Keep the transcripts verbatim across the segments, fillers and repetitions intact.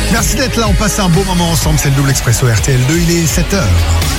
Merci d'être là, on passe un beau moment ensemble, c'est le Double Expresso R T L deux, il est sept heures.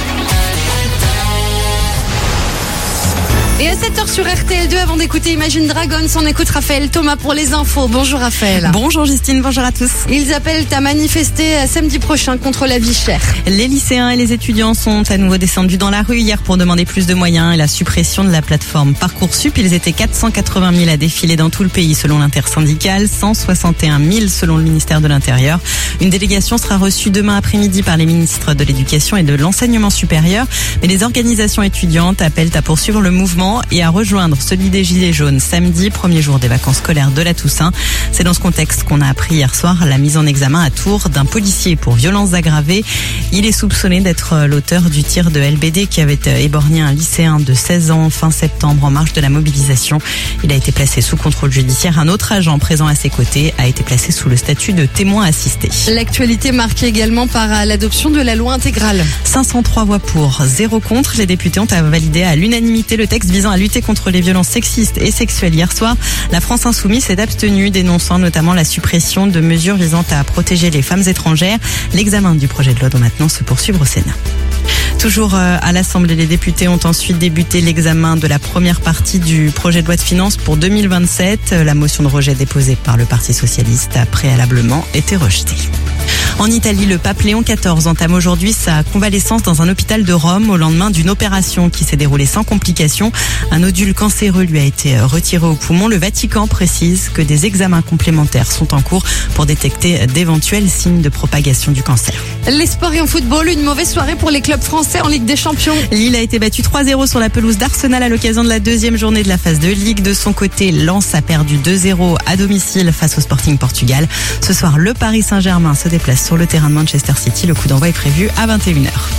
Et à sept heures sur R T L deux, avant d'écouter Imagine Dragons, on écoute Raphaël Thomas pour les infos. Bonjour Raphaël. Bonjour Justine, bonjour à tous. Ils appellent à manifester samedi prochain contre la vie chère. Les lycéens et les étudiants sont à nouveau descendus dans la rue hier pour demander plus de moyens et la suppression de la plateforme Parcoursup. Ils étaient quatre cent quatre-vingt mille à défiler dans tout le pays selon l'intersyndicale, cent soixante et un mille selon le ministère de l'Intérieur. Une délégation sera reçue demain après-midi par les ministres de l'Éducation et de l'Enseignement supérieur. Mais les organisations étudiantes appellent à poursuivre le mouvement et à rejoindre celui des Gilets jaunes samedi, premier jour des vacances scolaires de la Toussaint. C'est dans ce contexte qu'on a appris hier soir la mise en examen à Tours d'un policier pour violences aggravées. Il est soupçonné d'être l'auteur du tir de L B D qui avait éborgné un lycéen de seize ans fin septembre en marge de la mobilisation. Il a été placé sous contrôle judiciaire. Un autre agent présent à ses côtés a été placé sous le statut de témoin assisté. L'actualité marquée également par l'adoption de la loi intégrale. cinq cent trois voix pour, zéro contre. Les députés ont validé à l'unanimité le texte visant à lutter contre les violences sexistes et sexuelles. Hier soir, la France Insoumise s'est abstenue, dénonçant notamment la suppression de mesures visant à protéger les femmes étrangères. L'examen du projet de loi doit maintenant se poursuivre au Sénat. Toujours à l'Assemblée, les députés ont ensuite débuté l'examen de la première partie du projet de loi de finances pour deux mille vingt-sept. La motion de rejet déposée par le Parti socialiste a préalablement été rejetée. En Italie, le pape Léon quatorze entame aujourd'hui sa convalescence dans un hôpital de Rome au lendemain d'une opération qui s'est déroulée sans complications. Un nodule cancéreux lui a été retiré au poumon. Le Vatican précise que des examens complémentaires sont en cours pour détecter d'éventuels signes de propagation du cancer. Les sports et en football, une mauvaise soirée pour les clubs français en Ligue des Champions. Lille a été battu trois zéro sur la pelouse d'Arsenal à l'occasion de la deuxième journée de la phase de Ligue. De son côté, Lens a perdu deux zéro à domicile face au Sporting Portugal. Ce soir, le Paris Saint-Germain se déplace sur le terrain de Manchester City. Le coup d'envoi est prévu à vingt et une heures.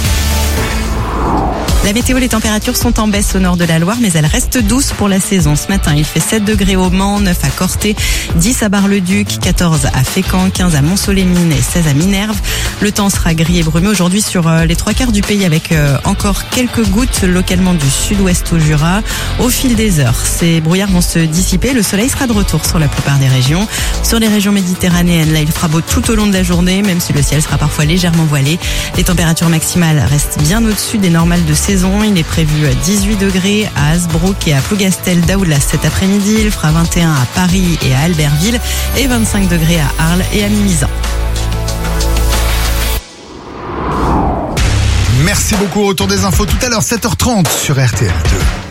La météo, les températures sont en baisse au nord de la Loire, mais elles restent douces pour la saison. Ce matin, il fait sept degrés au Mans, neuf à Corté, dix à Bar-le-Duc, quatorze à Fécamp, quinze à Mont-Soleil-Mines et seize à Minerve. Le temps sera gris et brumeux aujourd'hui sur les trois quarts du pays avec encore quelques gouttes localement du sud-ouest au Jura. Au fil des heures, ces brouillards vont se dissiper. Le soleil sera de retour sur la plupart des régions. Sur les régions méditerranéennes, là, il fera beau tout au long de la journée, même si le ciel sera parfois légèrement voilé. Les températures maximales restent bien au-dessus des normales de saison. Il est prévu dix-huit degrés à Hasbrook et à Plougastel-Daoulas cet après-midi. Il fera vingt et un à Paris et à Albertville et vingt-cinq degrés à Arles et à Mimizan. Merci beaucoup, retour des infos tout à l'heure, sept heures trente sur R T L deux.